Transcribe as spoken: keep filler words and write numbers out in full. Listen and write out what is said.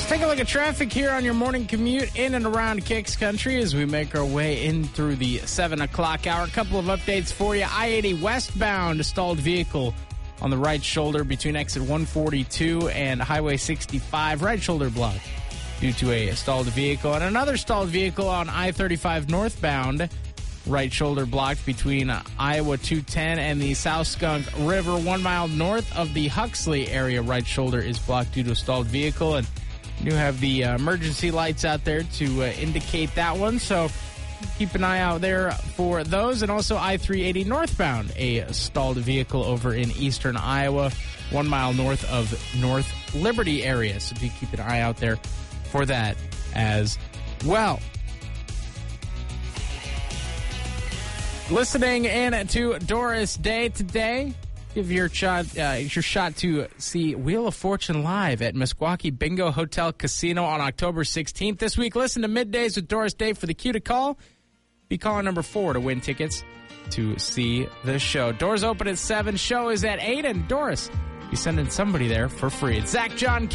Take a look at traffic here on your morning commute in and around Kicks Country as we make our way in through the seven o'clock hour. A couple of updates for you. I eighty westbound, a stalled vehicle on the right shoulder between exit one forty-two and Highway sixty-five. Right shoulder blocked due to a stalled vehicle. And another stalled vehicle on I thirty-five northbound. Right shoulder blocked between Iowa two ten and the South Skunk River. One mile north of the Huxley area, right shoulder is blocked due to a stalled vehicle. And you have the uh, emergency lights out there to uh, indicate that one, so keep an eye out there for those. And also I three eighty northbound, a stalled vehicle over in eastern Iowa, one mile north of North Liberty area, so do keep an eye out there for that as well. Listening in to Doris Day today. Give your shot, uh, your shot to see Wheel of Fortune live at Meskwaki Bingo Hotel Casino on October sixteenth. This week, listen to Middays with Doris Day for the cue to call. Be calling number four to win tickets to see the show. Doors open at seven. Show is at eight. And Doris, be sending somebody there for free. It's Zach John